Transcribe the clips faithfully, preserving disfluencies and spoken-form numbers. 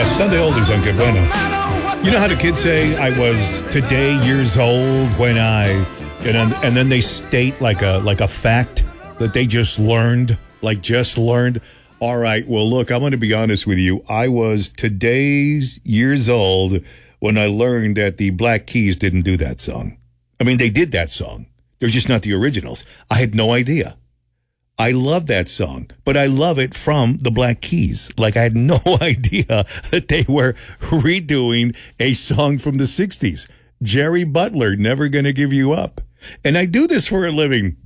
Sunday oldies on Good Bueno. You know how the kids say, I was today years old when I, and, and then they state like a like a fact that they just learned, like just learned. All right, well, look, I'm going to be honest with you. I was today's years old when I learned that the Black Keys didn't do that song. I mean, they did that song. They're just not the originals. I had no idea. I love that song, but I love it from the Black Keys. Like, I had no idea that they were redoing a song from the sixties. Jerry Butler, Never Gonna Give You Up. And I do this for a living.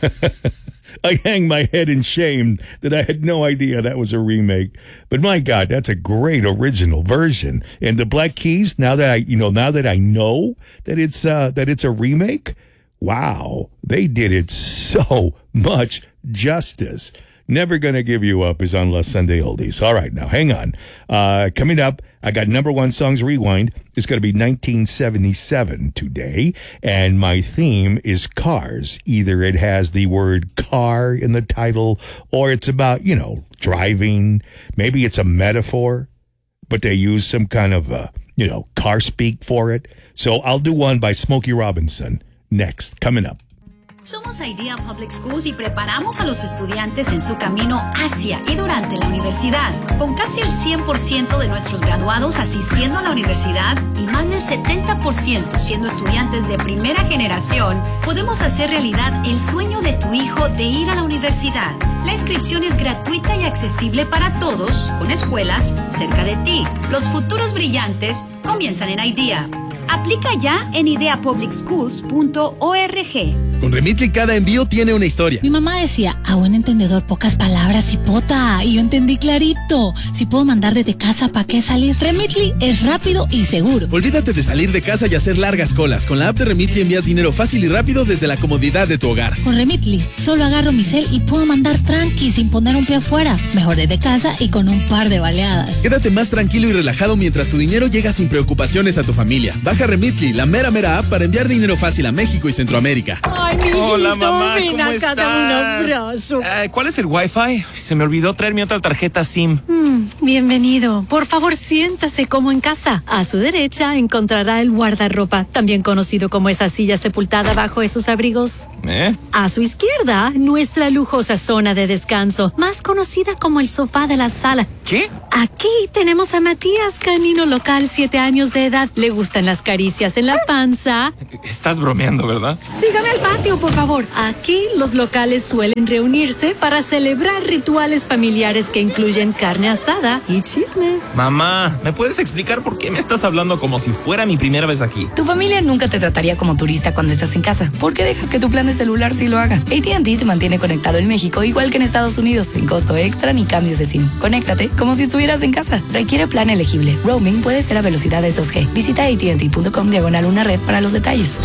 I hang my head in shame that I had no idea that was a remake. But my God, that's a great original version. And the Black Keys, now that I, you know, now that I know that it's uh, that it's a remake, wow, they did it so much justice. Never Gonna Give You Up is on La Sunday Oldies. All right, now hang on. Uh, coming up, I got number one songs rewind. It's going to be nineteen seventy-seven today, and my theme is cars. Either it has the word car in the title, or it's about, you know, driving. Maybe it's a metaphor, but they use some kind of, uh, you know, car speak for it. So I'll do one by Smokey Robinson next, coming up. Somos Idea Public Schools y preparamos a los estudiantes en su camino hacia y durante la universidad. Con casi el cien por ciento de nuestros graduados asistiendo a la universidad y más del setenta por ciento siendo estudiantes de primera generación, podemos hacer realidad el sueño de tu hijo de ir a la universidad. La inscripción es gratuita y accesible para todos, con escuelas cerca de ti. Los futuros brillantes comienzan en Idea. Aplica ya en idea public schools punto org. Con Remitly cada envío tiene una historia. Mi mamá decía, a un entendedor pocas palabras, cipota. Y yo entendí clarito. Si puedo mandar desde casa, ¿para qué salir? Remitly es rápido y seguro. Olvídate de salir de casa y hacer largas colas. Con la app de Remitly envías dinero fácil y rápido desde la comodidad de tu hogar. Con Remitly, solo agarro mi cel y puedo mandar tranqui sin poner un pie afuera. Mejor desde casa y con un par de baleadas. Quédate más tranquilo y relajado mientras tu dinero llega sin preocupaciones a tu familia. Baja Remitly, la mera mera app para enviar dinero fácil a México y Centroamérica. Ay, mi Hola, mamá, ven ¿cómo acá, estás? dame un abrazo. Uh, ¿Cuál es el Wi-Fi? Se me olvidó traer mi otra tarjeta SIM. Mm, bienvenido. Por favor, siéntase como en casa. A su derecha encontrará el guardarropa, también conocido como esa silla sepultada bajo esos abrigos. ¿Eh? A su izquierda, nuestra lujosa zona de descanso, más conocida como el sofá de la sala. ¿Qué? Aquí tenemos a Matías, canino local, siete años de edad. Le gustan las caricias en la panza. Estás bromeando, ¿verdad? Sígame al patio, por favor. Aquí los locales suelen reunirse para celebrar rituales familiares que incluyen carne asada y chismes. Mamá, ¿me puedes explicar por qué me estás hablando como si fuera mi primera vez aquí? Tu familia nunca te trataría como turista cuando estás en casa. ¿Por qué dejas que tu plan de celular sí lo haga? A T and T te mantiene conectado en México igual que en Estados Unidos, sin costo extra ni cambios de SIM. Conéctate como si estuvieras en casa. Requiere plan elegible. Roaming puede ser a velocidades dos G. Visita A T and T punto com diagonal una red para los detalles.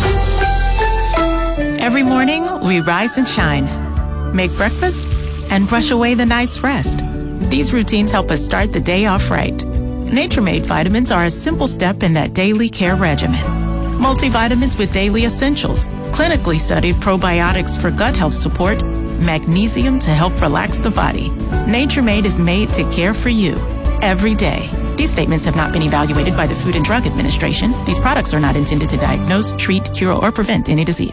Every morning, we rise and shine, make breakfast, and brush away the night's rest. These routines help us start the day off right. Nature-Made vitamins are a simple step in that daily care regimen. Multivitamins with daily essentials, clinically studied probiotics for gut health support, magnesium to help relax the body. Nature-Made is made to care for you every day. These statements have not been evaluated by the Food and Drug Administration. These products are not intended to diagnose, treat, cure, or prevent any disease.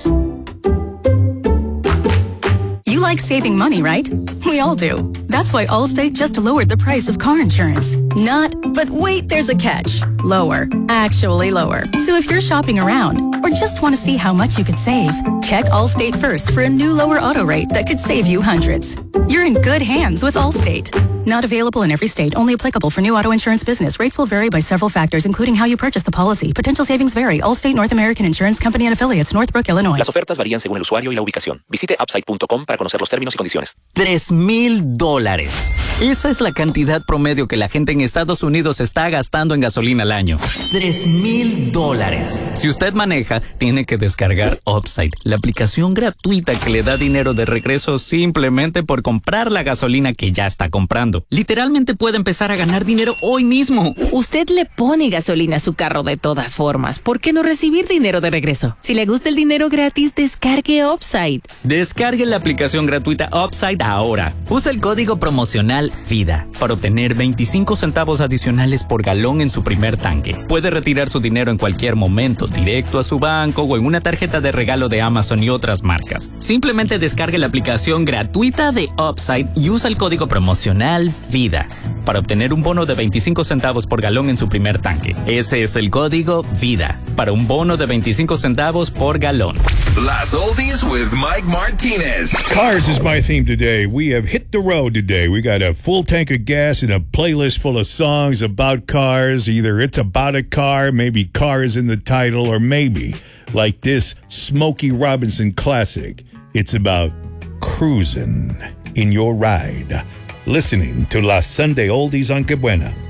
You like saving money, right? We all do. That's why Allstate just lowered the price of car insurance. Not, but wait, there's a catch. Lower. Actually lower. So if you're shopping around or just want to see how much you could save, check Allstate first for a new lower auto rate that could save you hundreds. You're in good hands with Allstate. Not available in every state. Only applicable for new auto insurance business. Rates will vary by several factors, including how you purchase the policy. Potential savings vary. Allstate North American Insurance Company and Affiliates, Northbrook, Illinois. Las ofertas varían según el usuario y la ubicación. Visite upside punto com para conocer los términos y condiciones. Tres mil dólares. Esa es la cantidad promedio que la gente en Estados Unidos está gastando en gasolina al año. Tres mil dólares. Si usted maneja, tiene que descargar Upside, la aplicación gratuita que le da dinero de regreso simplemente por comprar la gasolina que ya está comprando. Literalmente puede empezar a ganar dinero hoy mismo. Usted le pone gasolina a su carro de todas formas. ¿Por qué no recibir dinero de regreso? Si le gusta el dinero gratis, descargue Upside. Descargue la aplicación gratuita Upside ahora. Usa el código código promocional VIDA para obtener veinticinco centavos adicionales por galón en su primer tanque. Puede retirar su dinero en cualquier momento, directo a su banco o en una tarjeta de regalo de Amazon y otras marcas. Simplemente descargue la aplicación gratuita de Upside y usa el código promocional VIDA para obtener un bono de veinticinco centavos por galón en su primer tanque. Ese es el código VIDA para un bono de veinticinco centavos por galón. Las Oldies with Mike Martinez. Cars is my theme today. We have hit the road today. We got a full tank of gas and a playlist full of songs about cars. Either it's about a car, maybe cars in the title, or maybe, like this Smokey Robinson classic, it's about cruising in your ride. Listening to La Sunday Oldies on Que Buena.